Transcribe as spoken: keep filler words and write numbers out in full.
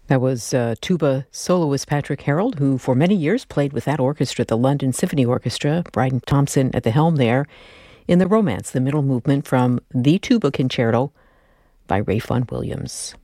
That was uh, tuba soloist Patrick Harold, who for many years played with that orchestra, the London Symphony Orchestra. Bryden Thompson at the helm there in the Romance, the middle movement from the Tuba Concerto by Ralph Vaughan Williams.